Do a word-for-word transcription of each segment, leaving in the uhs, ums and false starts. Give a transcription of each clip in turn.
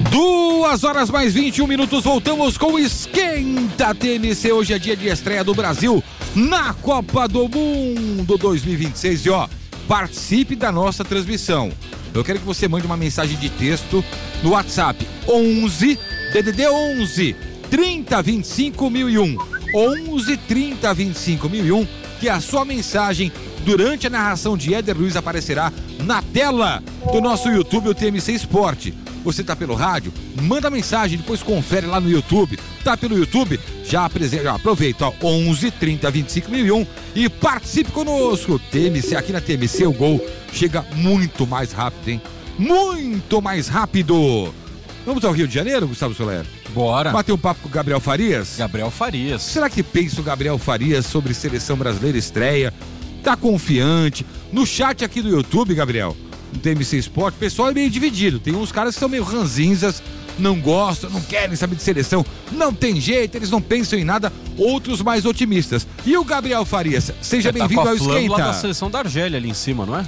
Duas horas mais vinte e um minutos, voltamos com o Esquenta T M C. Hoje é dia de estreia do Brasil na Copa do Mundo dois mil e vinte e seis. E ó, participe da nossa transmissão. Eu quero que você mande uma mensagem de texto no WhatsApp onze, D D D onze, trinta, vinte e cinco, mil e um. onze, trinta, vinte e cinco, mil e um, que a sua mensagem durante a narração de Éder Luiz aparecerá na tela do nosso YouTube, o T M C Esporte. Você tá pelo rádio? Manda mensagem, depois confere lá no YouTube. Tá pelo YouTube? Já, apresenta, já aproveita, ó, onze, trinta, vinte e cinco, mil e um e participe conosco. T M C, aqui na T M C o gol chega muito mais rápido, hein? Muito mais rápido. Vamos ao Rio de Janeiro, Gustavo Soler? Bora. Bater um papo com o Gabriel Farias? Gabriel Farias. Será que pensa o Gabriel Farias sobre seleção brasileira estreia? Tá confiante? No chat aqui do YouTube, Gabriel, no T M C Esporte, o pessoal é meio dividido. Tem uns caras que são meio ranzinzas, não gostam, não querem saber de seleção, não tem jeito, eles não pensam em nada. Outros mais otimistas. E o Gabriel Farias, seja bem-vindo ao Esquenta. Tá da seleção da Argélia ali em cima, não é?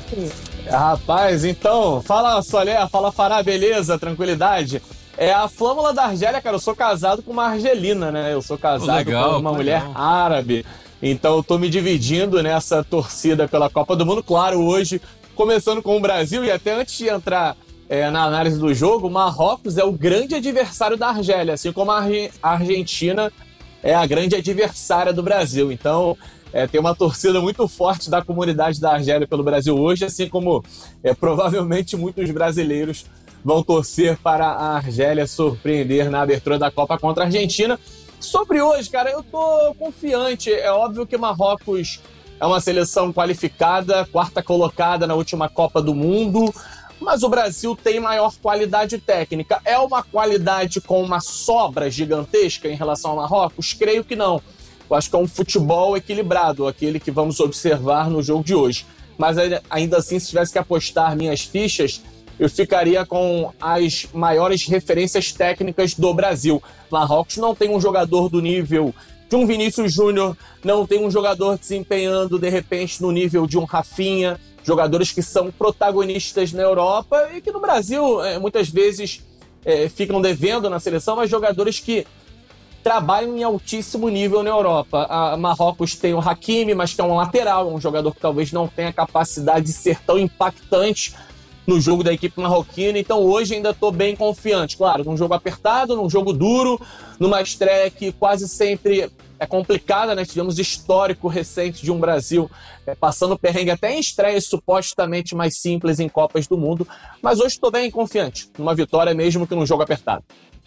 Rapaz, então, fala Soler, fala Fará, beleza, tranquilidade. É a flâmula da Argélia, cara, eu sou casado com uma argelina, né? Eu sou casado legal, com uma mulher legal. árabe. Então eu tô me dividindo nessa torcida pela Copa do Mundo. Claro, hoje, começando com o Brasil, e até antes de entrar é, na análise do jogo, Marrocos é o grande adversário da Argélia, assim como a Ar- Argentina é a grande adversária do Brasil. Então, é, tem uma torcida muito forte da comunidade da Argélia pelo Brasil hoje, assim como é, provavelmente muitos brasileiros vão torcer para a Argélia surpreender na abertura da Copa contra a Argentina. Sobre hoje, cara, eu tô confiante. É óbvio que Marrocos é uma seleção qualificada, quarta colocada na última Copa do Mundo, mas o Brasil tem maior qualidade técnica. É uma qualidade com uma sobra gigantesca em relação ao Marrocos? Creio que não. Eu acho que é um futebol equilibrado, aquele que vamos observar no jogo de hoje. Mas ainda assim, se tivesse que apostar minhas fichas, eu ficaria com as maiores referências técnicas do Brasil. Marrocos não tem um jogador do nível de um Vinícius Júnior, não tem um jogador desempenhando, de repente, no nível de um Rafinha, jogadores que são protagonistas na Europa e que no Brasil, é, muitas vezes, é, ficam devendo na seleção, mas jogadores que trabalham em altíssimo nível na Europa. A Marrocos tem o Hakimi, mas que é um lateral, um jogador que talvez não tenha capacidade de ser tão impactante no jogo da equipe marroquina, então hoje ainda estou bem confiante. Claro, num jogo apertado, num jogo duro, numa estreia que quase sempre é complicada, né? Tivemos histórico recente de um Brasil é, passando perrengue até em estreias supostamente mais simples em Copas do Mundo, mas hoje estou bem confiante, numa vitória mesmo que num jogo apertado.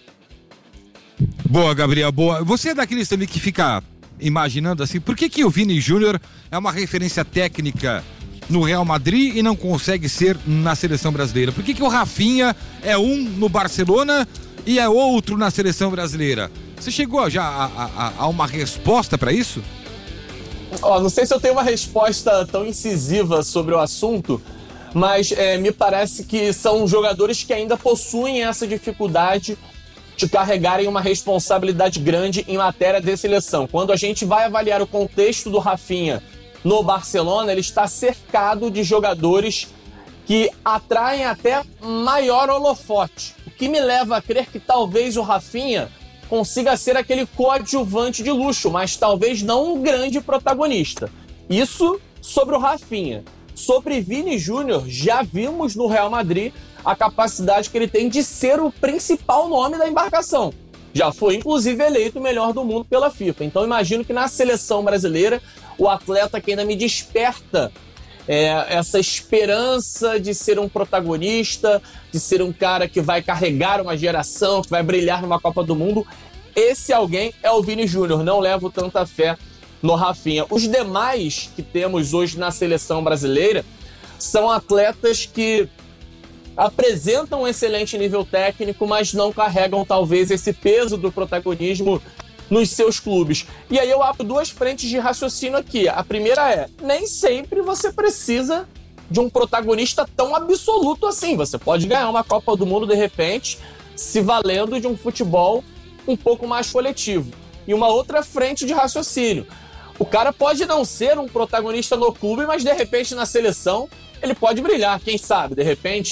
Boa, Gabriel, boa. Você é daqueles também que fica imaginando assim, por que que o Vini Júnior é uma referência técnica no Real Madrid e não consegue ser na seleção brasileira? Por que que o Rafinha é um no Barcelona e é outro na seleção brasileira? Você chegou já a, a, a uma resposta para isso? Ó, não sei se eu tenho uma resposta tão incisiva sobre o assunto, mas é, me parece que são jogadores que ainda possuem essa dificuldade de carregarem uma responsabilidade grande em matéria de seleção. Quando a gente vai avaliar o contexto do Rafinha no Barcelona, ele está cercado de jogadores que atraem até maior holofote. O que me leva a crer que talvez o Rafinha consiga ser aquele coadjuvante de luxo, mas talvez não um grande protagonista. Isso sobre o Rafinha. Sobre Vini Júnior, já vimos no Real Madrid a capacidade que ele tem de ser o principal nome da embarcação. Já foi, inclusive, eleito o melhor do mundo pela FIFA. Então, imagino que na seleção brasileira, o atleta que ainda me desperta é, essa esperança de ser um protagonista, de ser um cara que vai carregar uma geração, que vai brilhar numa Copa do Mundo, esse alguém é o Vini Júnior. Não levo tanta fé no Rafinha. Os demais que temos hoje na seleção brasileira são atletas que apresentam um excelente nível técnico, mas não carregam talvez esse peso do protagonismo nos seus clubes. E aí eu abro duas frentes de raciocínio aqui. A primeira é, nem sempre você precisa de um protagonista tão absoluto assim. Você pode ganhar uma Copa do Mundo, de repente, se valendo de um futebol um pouco mais coletivo. E uma outra frente de raciocínio. O cara pode não ser um protagonista no clube, mas de repente na seleção ele pode brilhar, quem sabe? De repente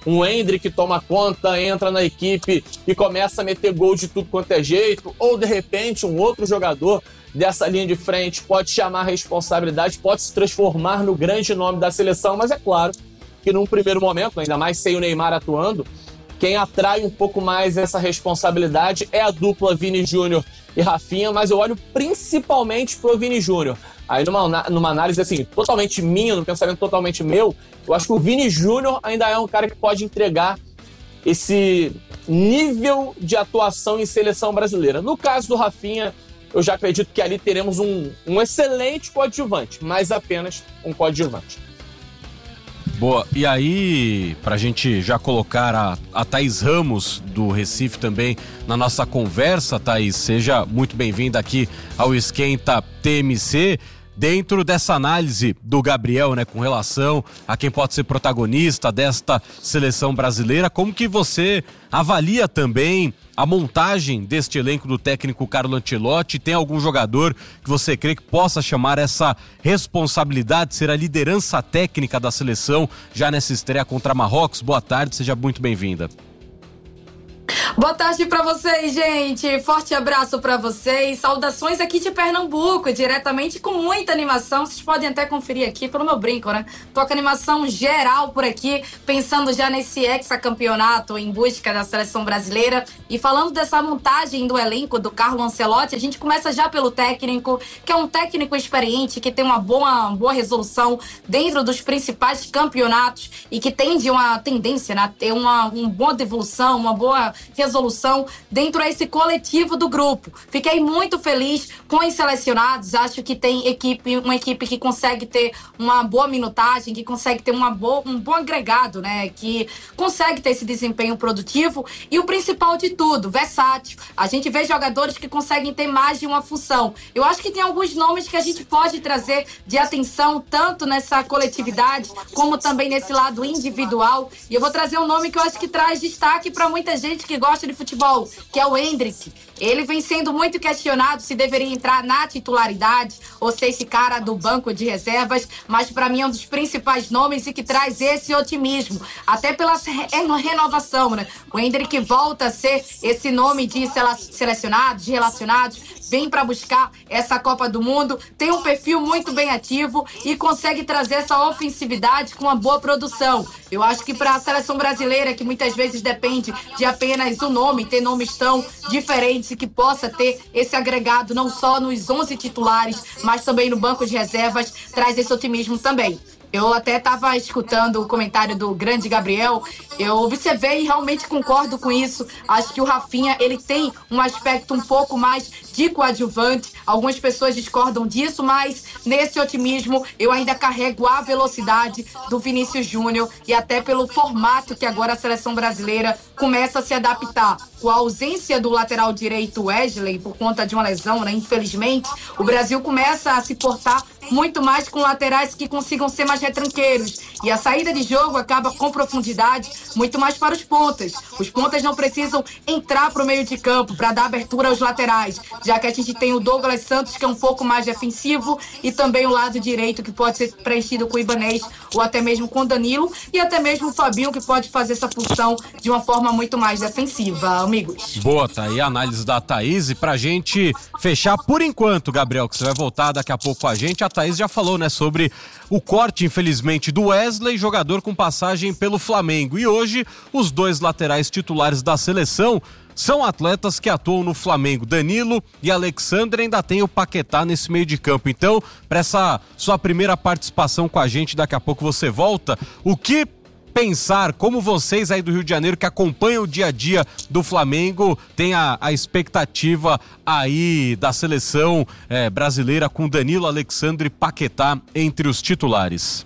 um Endrick toma conta, entra na equipe e começa a meter gol de tudo quanto é jeito, ou de repente um outro jogador dessa linha de frente pode chamar a responsabilidade, pode se transformar no grande nome da seleção, mas é claro que num primeiro momento, ainda mais sem o Neymar atuando, quem atrai um pouco mais essa responsabilidade é a dupla Vini Júnior e Rafinha, mas eu olho principalmente pro Vini Júnior. Aí numa, numa análise assim, totalmente minha, num pensamento totalmente meu, eu acho que o Vini Júnior ainda é um cara que pode entregar esse nível de atuação em seleção brasileira. No caso do Rafinha, eu já acredito que ali teremos um, um excelente coadjuvante, mas apenas um coadjuvante. Boa, e aí, pra gente já colocar a, a Thaís Ramos, do Recife, também na nossa conversa, Thaís, seja muito bem-vinda aqui ao Esquenta T M C. Dentro dessa análise do Gabriel, né, com relação a quem pode ser protagonista desta seleção brasileira, como que você avalia também a montagem deste elenco do técnico Carlo Ancelotti? Tem algum jogador que você crê que possa chamar essa responsabilidade, ser a liderança técnica da seleção já nessa estreia contra Marrocos? Boa tarde, seja muito bem-vinda. Boa tarde pra vocês, gente. Forte abraço pra vocês. Saudações aqui de Pernambuco, diretamente com muita animação. Vocês podem até conferir aqui pelo meu brinco, né? Tô com animação geral por aqui, pensando já nesse hexacampeonato em busca da seleção brasileira. E falando dessa montagem do elenco do Carlo Ancelotti, a gente começa já pelo técnico, que é um técnico experiente, que tem uma boa, uma boa resolução dentro dos principais campeonatos e que tende uma tendência, né, a ter uma, uma boa devolução, uma boa resolução dentro desse coletivo do grupo. Fiquei muito feliz com os selecionados, acho que tem equipe, uma equipe que consegue ter uma boa minutagem, que consegue ter uma boa, um bom agregado, né, que consegue ter esse desempenho produtivo e o principal de tudo, versátil. A gente vê jogadores que conseguem ter mais de uma função. Eu acho que tem alguns nomes que a gente pode trazer de atenção, tanto nessa coletividade, como também nesse lado individual. E eu vou trazer um nome que eu acho que traz destaque para muita gente que gosta de futebol, que é o Endrick. Ele vem sendo muito questionado se deveria entrar na titularidade ou ser esse cara do banco de reservas, mas para mim é um dos principais nomes e que traz esse otimismo, até pela renovação, né? O Endrick volta a ser esse nome de selecionados, de relacionados, vem para buscar essa Copa do Mundo, tem um perfil muito bem ativo e consegue trazer essa ofensividade com uma boa produção. Eu acho que para a seleção brasileira, que muitas vezes depende de apenas o nome, ter nomes tão diferentes e que possa ter esse agregado não só nos onze titulares, mas também no banco de reservas, traz esse otimismo também. Eu até estava escutando o comentário do grande Gabriel, eu observei e realmente concordo com isso. Acho que o Rafinha, ele tem um aspecto um pouco mais de coadjuvante. Algumas pessoas discordam disso, mas nesse otimismo eu ainda carrego a velocidade do Vinícius Júnior e até pelo formato que agora a seleção brasileira começa a se adaptar. Com a ausência do lateral direito Wesley por conta de uma lesão, né? Infelizmente, o Brasil começa a se portar muito mais com laterais que consigam ser mais retranqueiros. E a saída de jogo acaba com profundidade muito mais para os pontas. Os pontas não precisam entrar para o meio de campo para dar abertura aos laterais, já que a gente tem o Douglas Santos, que é um pouco mais defensivo, e também o lado direito, que pode ser preenchido com o Ibanez ou até mesmo com o Danilo, e até mesmo o Fabinho, que pode fazer essa função de uma forma muito mais defensiva, amigos. Boa, tá aí a análise da Thaís. E pra gente fechar por enquanto, Gabriel, que você vai voltar daqui a pouco com a gente, a Thaís já falou, né, sobre o corte, infelizmente, do Wesley, jogador com passagem pelo Flamengo. E hoje, os dois laterais titulares da seleção são atletas que atuam no Flamengo. Danilo e Alexandre, ainda tem o Paquetá nesse meio de campo. Então, para essa sua primeira participação com a gente, daqui a pouco você volta. O que pensar, como vocês aí do Rio de Janeiro que acompanham o dia a dia do Flamengo, tem a, a expectativa aí da seleção é, brasileira com Danilo, Alexandre e Paquetá entre os titulares?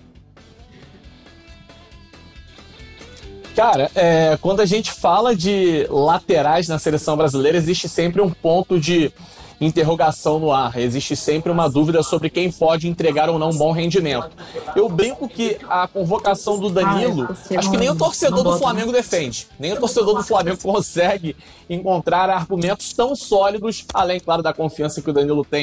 Cara, é, quando a gente fala de laterais na seleção brasileira, existe sempre um ponto de interrogação no ar, existe sempre uma dúvida sobre quem pode entregar ou não um bom rendimento. Eu brinco que a convocação do Danilo, acho que nem o torcedor do Flamengo defende, nem o torcedor do Flamengo consegue encontrar argumentos tão sólidos, além, claro, da confiança que o Danilo tem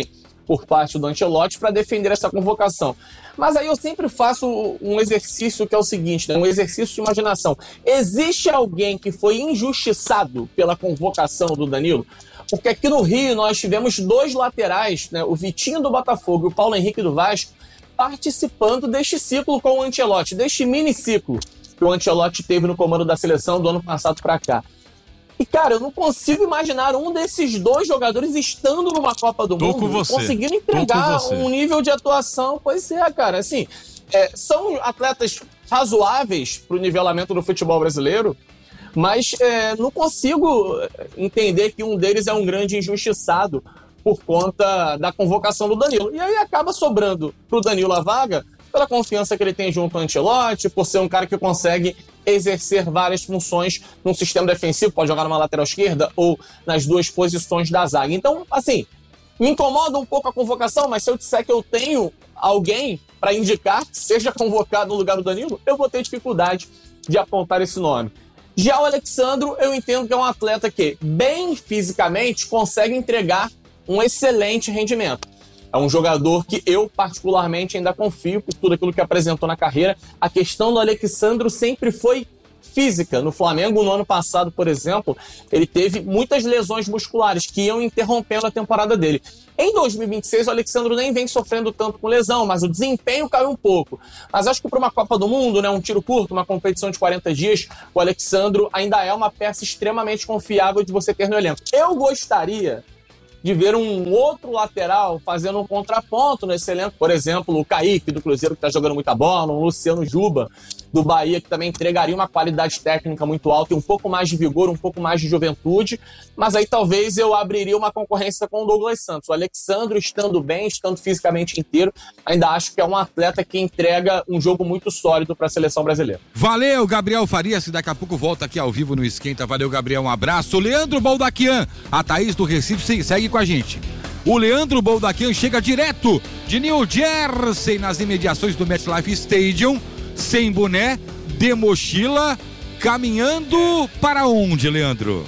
por parte do Ancelotti para defender essa convocação. Mas aí eu sempre faço um exercício que é o seguinte, né? Um exercício de imaginação. Existe alguém que foi injustiçado pela convocação do Danilo? Porque aqui no Rio nós tivemos dois laterais, né? O Vitinho do Botafogo e o Paulo Henrique do Vasco, participando deste ciclo com o Ancelotti, deste miniciclo que o Ancelotti teve no comando da seleção do ano passado para cá. E, cara, eu não consigo imaginar um desses dois jogadores estando numa Copa do Tô Mundo, com você. conseguindo entregar você. um nível de atuação. Pois é, cara, assim, é, são atletas razoáveis para o nivelamento do futebol brasileiro, mas é, não consigo entender que um deles é um grande injustiçado por conta da convocação do Danilo. E aí acaba sobrando pro Danilo a vaga pela confiança que ele tem junto ao Ancelotti, por ser um cara que consegue exercer várias funções num sistema defensivo, pode jogar numa lateral esquerda ou nas duas posições da zaga. Então, assim, me incomoda um pouco a convocação, mas se eu disser que eu tenho alguém para indicar que seja convocado no lugar do Danilo, eu vou ter dificuldade de apontar esse nome. Já o Alexandro, eu entendo que é um atleta que, bem fisicamente, consegue entregar um excelente rendimento. É um jogador que eu, particularmente, ainda confio por tudo aquilo que apresentou na carreira. A questão do Alexandro sempre foi física. No Flamengo, no ano passado, por exemplo, ele teve muitas lesões musculares que iam interrompendo a temporada dele. Em dois mil e vinte e seis, o Alexandro nem vem sofrendo tanto com lesão, mas o desempenho caiu um pouco. Mas acho que para uma Copa do Mundo, né, um tiro curto, uma competição de quarenta dias, o Alexandro ainda é uma peça extremamente confiável de você ter no elenco. Eu gostaria de ver um outro lateral fazendo um contraponto nesse elenco. Por exemplo, o Kaique, do Cruzeiro, que está jogando muita bola, um Luciano Juba, do Bahia, que também entregaria uma qualidade técnica muito alta e um pouco mais de vigor, um pouco mais de juventude. Mas aí talvez eu abriria uma concorrência com o Douglas Santos. O Alexandro, estando bem, estando fisicamente inteiro, ainda acho que é um atleta que entrega um jogo muito sólido para a seleção brasileira. Valeu, Gabriel Farias, daqui a pouco volta aqui ao vivo no Esquenta. Valeu, Gabriel, um abraço. Leandro Baldaquian, a Thaís do Recife segue com a gente. O Leandro Baldaquian chega direto de New Jersey, nas imediações do MetLife Stadium, sem boné, de mochila, caminhando para onde, Leandro?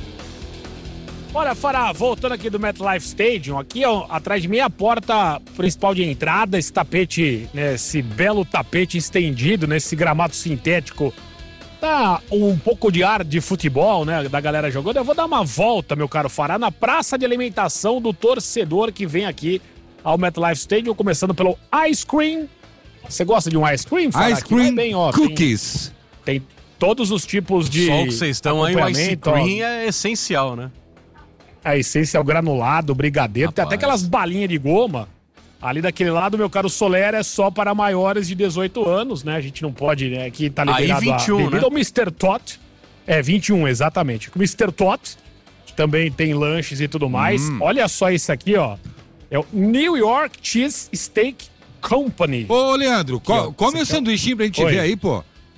Olha, Fará, voltando aqui do MetLife Stadium, aqui ó, atrás de mim a porta principal de entrada, esse tapete, né, esse belo tapete estendido nesse gramado sintético. Tá um pouco de ar de futebol, né, da galera jogando. Eu vou dar uma volta, meu caro Fará, na praça de alimentação do torcedor que vem aqui ao MetLife Stadium, começando pelo Ice Cream. Você gosta de um ice cream, Fará? Ice cream bem, ó, cookies. Tem, tem todos os tipos de Só o que vocês estão aí, o ice cream ó, é essencial, né? A essência é o granulado, o brigadeiro. Rapaz. Tem até aquelas balinhas de goma. Ali daquele lado, meu caro Soler, é só para maiores de dezoito anos, né? A gente não pode, né? Aqui tá liberado aí vinte e um, a bebida. né? O mister Tot. É, vinte e um, exatamente. O mister Tot também tem lanches e tudo mais. Hum. Olha só esse aqui, ó. É o New York Cheese Steak Company. Ô, Leandro, co ó, come o você quer- sanduichinho pra gente Oi. ver aí, pô.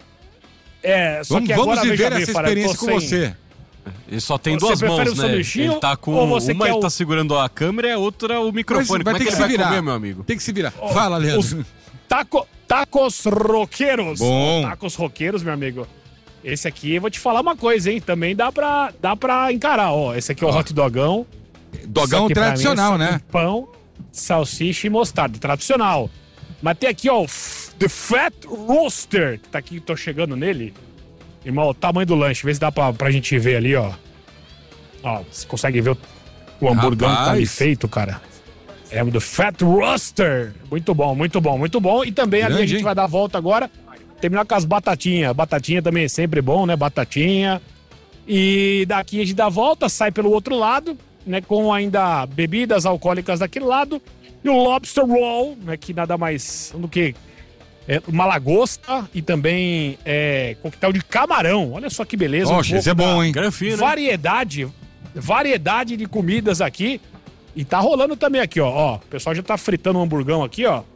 É, só Vamos, que agora, vamos veja viver bem, essa Fará, eu tô experiência com sem- você. Ele só tem Você duas prefere mãos, o né? sanduichinho Ele tá com ou você uma quer ele o- tá segurando a câmera e a outra o microfone. Mas vai Como é ter que que ele se vai virar. comer, meu amigo? Tem que se virar. Fala, Leandro. Os taco, tacos roqueiros. Bom. Tacos roqueiros, meu amigo. Esse aqui, eu vou te falar uma coisa, hein? Também dá pra, dá pra encarar, ó. Esse aqui é o hot dogão. Dogão Isso aqui pra mim é tradicional, só né? com Pão, salsicha e mostarda. Tradicional. Mas tem aqui, ó, o F- The Fat Roaster, que tá aqui, tô chegando nele. Irmão, o tamanho do lanche. Vê se dá pra, pra gente ver ali, ó. Ó, você consegue ver o, o hamburgão que tá ali Rapaz. feito, cara. É o The Fat Roaster. Muito bom, muito bom, muito bom. E também ali a Grande, gente hein? vai dar a volta agora. Terminar com as batatinhas. Batatinha também é sempre bom, né? Batatinha. E daqui a gente dá a volta, sai pelo outro lado, né? Com ainda bebidas alcoólicas daquele lado. E o Lobster Roll, né? Que nada mais do que é, uma lagosta e também é, coquetel de camarão. Olha só que beleza. um Poxa, pouco esse é bom, da hein? Granfino, né? Variedade, variedade de comidas aqui. E tá rolando também aqui, ó. ó. O pessoal já tá fritando um hamburgão aqui, ó.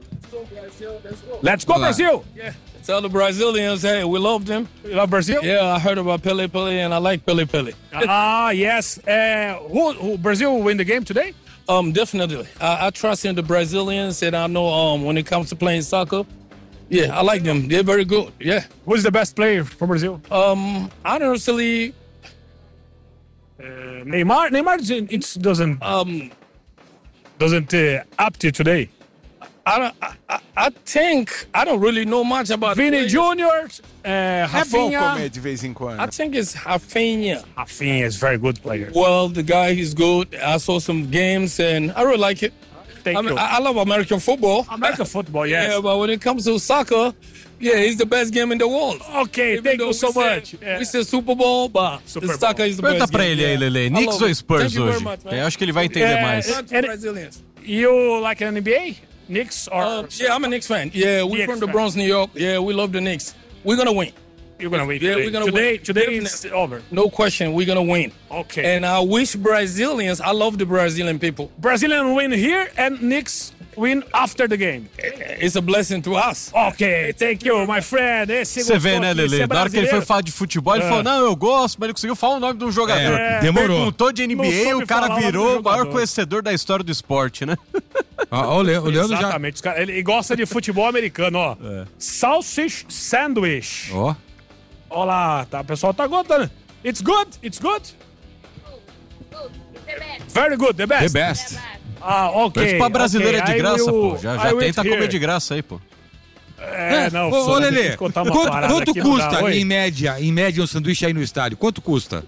Let's go, Olá. Brasil! Tell the Brazilians, hey, we love them. You love Brazil? Yeah, I heard about Pele Pele and I like Pele Pele. Ah, yes. Uh, who, who Brazil win the game today? Um, definitely. I, I trust in the Brazilians and I know um when it comes to playing soccer, yeah, I like them. They're very good. Yeah. Who's the best player for Brazil? Um, honestly, Uh, Neymar. Neymar it doesn't. um, doesn't uh, up to today? I, don't, I, I think I don't really know much about Vini players. Júnior, é, É bom Rafinha. comer de vez em quando. I think it's Rafinha. Rafinha is very good player. Well, the guy is good. I saw some games and I really like it. Thank I, mean, you. I, I love American football. American football, yes. Yeah, but when it comes to soccer, yeah, it's the best game in the world. Okay, Even thank though you so we say- much. Yeah. We say Super Bowl, but Super the Bowl. soccer is the Pergunta best pra game. ele aí, yeah. Lele. I Knicks love ou it. Spurs Thank you very hoje? much, man. Eu acho que ele vai entender É, mais. Not And- Brazilians. You like an N B A? Knicks or Uh, yeah, I'm a Knicks fan. Yeah, we're Knicks from the fan. Bronx, New York. Yeah, we love the Knicks. We're gonna win. you're gonna win Yeah, today? we're gonna today, win. today is over. No question, we're gonna win. Okay. And I wish Brazilians, I love the Brazilian people. Brazilian win here and Knicks win after the game. It's a blessing to us. Ok, thank you, my friend. Esse Você vê, gostou né, aqui, Lele? esse é Na hora que ele foi brasileiro. falar de futebol, ele É. falou, não, eu gosto, mas ele conseguiu falar o nome de um jogador. É, demorou. Perguntou de N B Não A, soube o cara falar o nome do virou o maior jogador. conhecedor da história do esporte, né? Ó, ó, o Le- o Leandro já. Exatamente, os cara- ele gosta de futebol americano, ó. É. Sausage sandwich. Ó. Olha lá, tá, o pessoal tá gostando. It's good, it's good. Very good, the The best. best. Ah, ok. Mas pra brasileiro ok, é de I graça, will- pô. Já, I já will tenta eat here. comer de graça aí, pô. É, não, Ô, ô só, deixa eu Lelê, te contar uma quanto, parada quanto aqui, não dá. custa Oi? em média, em média um sanduíche aí no estádio? Quanto custa?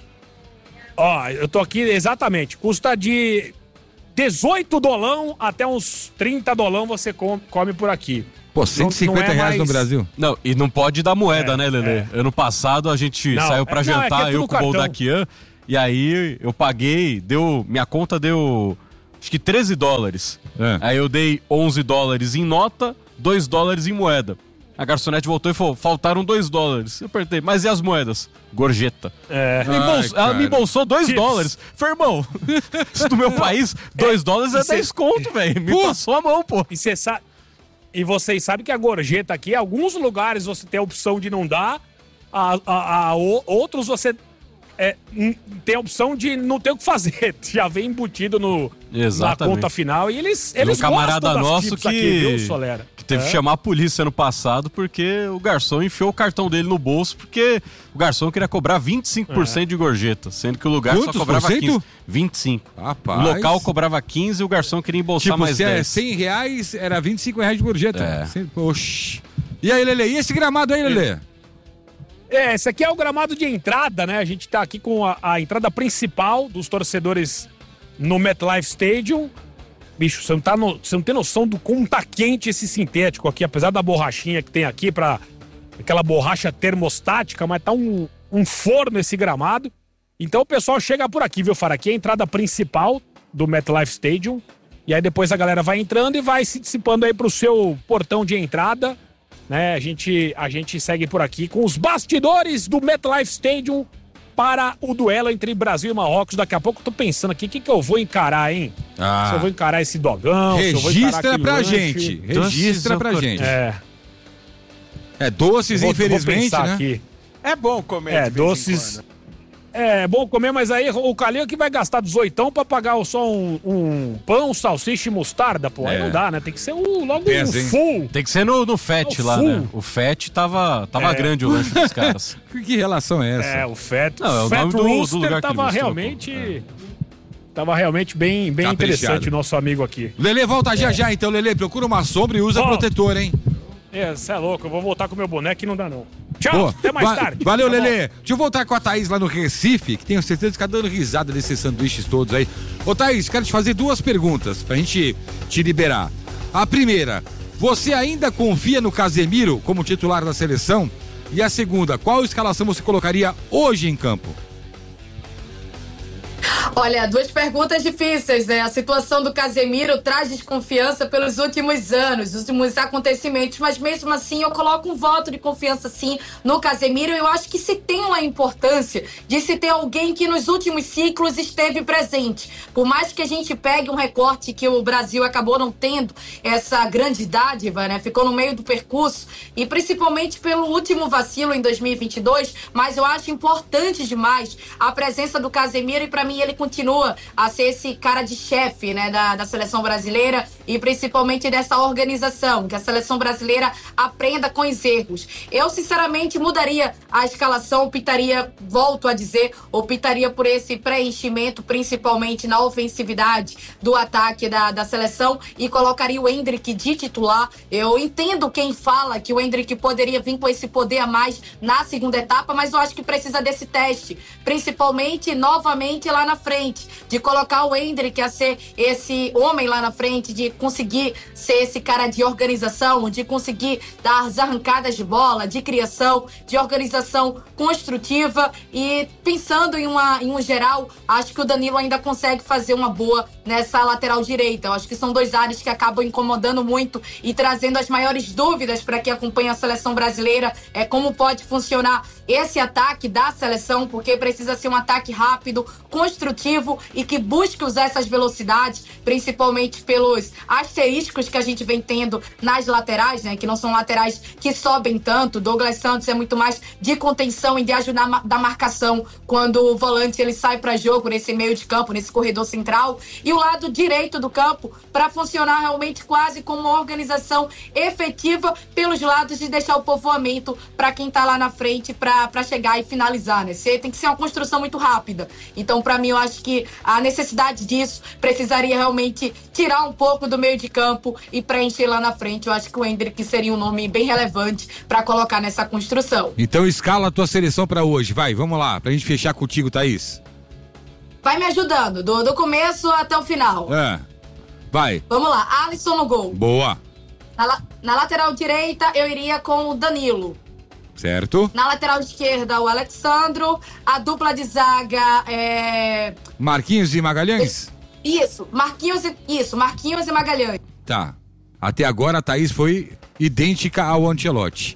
Ó, eu tô aqui exatamente. Custa de dezoito dolão até uns trinta dolão você com- come por aqui. Pô, cento e cinquenta não é reais no mais- Brasil. Não, e não pode dar moeda, É, né, Lele? é. Ano passado a gente Não, saiu é- pra não, é que é jantar, tudo eu com o cartão. Boldaquian, e aí eu paguei, deu. Minha conta deu. Acho que treze dólares. É. Aí eu dei onze dólares em nota, dois dólares em moeda. A garçonete voltou e falou: faltaram dois dólares. Eu perguntei, mas e as moedas? Gorjeta. É. Me embolsou- ela cara. me embolsou dois Tips. dólares. Falei, irmão, isso no meu país, dois dólares é Isso é- dez conto, velho. Me Pô. passou a mão, pô. E você sabe. E vocês sabem que a gorjeta aqui, em alguns lugares você tem a opção de não dar, a, a- a- o- outros você é, n- tem a opção de não ter o que fazer. Já vem embutido no, na Exatamente. conta final. E eles, Tem eles um camarada gostam das nosso tips que, aqui, viu, Solera? que teve É. que chamar a polícia ano passado porque o garçom enfiou o cartão dele no bolso porque o garçom queria cobrar vinte e cinco por cento de gorjeta, sendo que o lugar Quantos só cobrava por cento? quinze. vinte e cinco. Rapaz. O local cobrava quinze e o garçom queria embolsar Tipo, mais se é dez. cem reais, era vinte e cinco reais de gorjeta. É. Cem- Oxi. E aí, Lele? E esse gramado aí, Lele? É, esse aqui é o gramado de entrada, né? A gente tá aqui com a, a entrada principal dos torcedores no MetLife Stadium. Bicho, você não, tá no- você não tem noção do como tá quente esse sintético aqui, apesar da borrachinha que tem aqui pra aquela borracha termostática, mas tá um, um forno esse gramado. Então o pessoal chega por aqui, viu, Fara? Aqui é a entrada principal do MetLife Stadium. E aí depois a galera vai entrando e vai se dissipando aí pro seu portão de entrada. Né? A gente, a gente segue por aqui com os bastidores do MetLife Stadium para o duelo entre Brasil e Marrocos. Daqui a pouco eu tô pensando aqui, o que, que eu vou encarar, hein? Ah. Se eu vou encarar esse dogão, se eu vou encarar Registra aquele pra lanche. gente. Registra pra Doces gente. É, É doces, vou, infelizmente, vou pensar né? aqui. É bom comer É, de vez doces. em quando. É bom comer, mas aí o Calil que vai gastar dezoitão pra pagar só um, um pão, salsicha e mostarda, pô. Aí É. não dá, né? Tem que ser um, logo Pesa, hein? um full. Tem que ser no, no Fat É o lá, full. né? O Fat tava, tava É. grande o lanche dos caras. Que relação é essa? É, o Fat, Não, é o Fat nome do- do Rooster lugar que ele tava mostrou, realmente... Tava realmente bem, bem Caprichado. interessante o nosso amigo aqui. Lele, volta já já então, Lele. Procura uma sombra e usa Volta. protetor, hein? É, você é louco, eu vou voltar com o meu boneco e não dá não. Tchau, Pô, até mais va- tarde. Valeu, Tá bom? Lele. Deixa eu voltar com a Thaís lá no Recife, que tenho certeza que tá dando risada desses sanduíches todos aí. Ô, Thaís, quero te fazer duas perguntas pra gente te liberar. A primeira, você ainda confia no Casemiro como titular da seleção? E a segunda, qual escalação você colocaria hoje em campo? Olha, duas perguntas difíceis, né? A situação do Casemiro traz desconfiança pelos últimos anos, os últimos acontecimentos, mas mesmo assim eu coloco um voto de confiança sim no Casemiro. Eu acho que se tem uma importância de se ter alguém que nos últimos ciclos esteve presente. Por mais que a gente pegue um recorte que o Brasil acabou não tendo essa grande dádiva, né? Ficou no meio do percurso e principalmente pelo último vacilo em dois mil e vinte e dois, mas eu acho importante demais a presença do Casemiro e para mim ele continua a ser esse cara de chefe, né, da, da seleção brasileira e principalmente dessa organização, que a seleção brasileira aprenda com os erros. Eu, sinceramente, mudaria a escalação, optaria, volto a dizer, optaria por esse preenchimento, principalmente na ofensividade do ataque da, da seleção, e colocaria o Endrick de titular. Eu entendo quem fala que o Endrick poderia vir com esse poder a mais na segunda etapa, mas eu acho que precisa desse teste, principalmente, novamente, lá na frente, de colocar o Endrick a ser esse homem lá na frente, de conseguir ser esse cara de organização, de conseguir dar as arrancadas de bola, de criação, de organização construtiva, e pensando em, uma, em um geral, acho que o Danilo ainda consegue fazer uma boa nessa lateral direita. Eu acho que são dois áreas que acabam incomodando muito e trazendo as maiores dúvidas para quem acompanha a seleção brasileira, é como pode funcionar esse ataque da seleção, porque precisa ser um ataque rápido, construtivo e que busque usar essas velocidades, principalmente pelos asterísticos que a gente vem tendo nas laterais, né, que não são laterais que sobem tanto. Douglas Santos é muito mais de contenção e de ajudar da marcação quando o volante ele sai para jogo nesse meio de campo, nesse corredor central, e o lado direito do campo para funcionar realmente quase como uma organização efetiva pelos lados e deixar o povoamento para quem tá lá na frente para chegar e finalizar, né? Tem que ser uma construção muito rápida. Então, para mim, eu acho que a necessidade disso precisaria realmente tirar um pouco do meio de campo e preencher lá na frente. Eu acho que o Endrick seria um nome bem relevante para colocar nessa construção. Então, escala a tua seleção para hoje. Vai, vamos lá, pra gente fechar contigo, Thaís. Vai me ajudando, do, do começo até o final. É. Vai. Vamos lá, Alisson no gol. Boa. Na, na lateral direita, eu iria com o Danilo. Certo. Na lateral esquerda, o Alexandro. A dupla de zaga é... Marquinhos e Magalhães? Isso, Marquinhos e, isso, Marquinhos e Magalhães. Tá. Até agora a Thaís foi idêntica ao Ancelotti.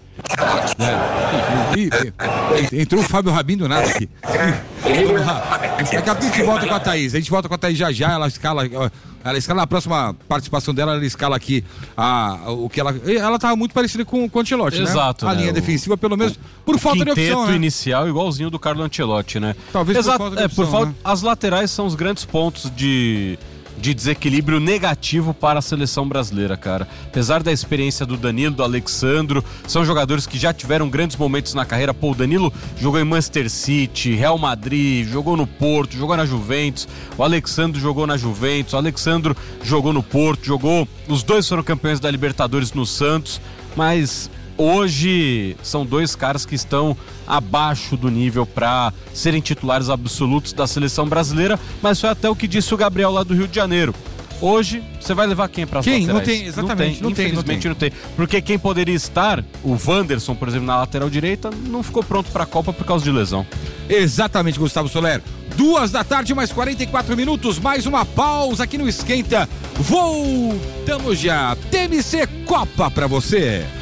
É. E, e, entrou o Fábio Rabin do nada aqui. Daqui a pouco a gente volta com a Thaís. A gente volta com a Thaís já já. Ela escala. Ela escala na próxima participação dela, ela escala aqui a, o que ela. Ela tava muito parecida com, com o Ancelotti, Exato, né? A né? linha o, defensiva, pelo menos, por falta de opção. O quinteto né? inicial igualzinho do Carlo Ancelotti, né? Talvez Exato, por falta de é, opção. por falta, né? As laterais são os grandes pontos de. de desequilíbrio negativo para a seleção brasileira, cara. Apesar da experiência do Danilo, do Alexandro, são jogadores que já tiveram grandes momentos na carreira. Pô, o Danilo jogou em Manchester City, Real Madrid, jogou no Porto, jogou na Juventus, o Alexandro jogou na Juventus, o Alexandro jogou no Porto, jogou... Os dois foram campeões da Libertadores no Santos, mas... Hoje são dois caras que estão abaixo do nível para serem titulares absolutos da seleção brasileira, mas foi até o que disse o Gabriel lá do Rio de Janeiro. Hoje, você vai levar quem para as laterais? Quem? Não tem, exatamente. Não tem, infelizmente não tem. não tem. Porque quem poderia estar, o Wanderson, por exemplo, na lateral direita, não ficou pronto para a Copa por causa de lesão. Exatamente, Gustavo Soler. Duas da tarde, mais quarenta e quatro minutos, mais uma pausa aqui no Esquenta. Voltamos já. T N C Copa para você.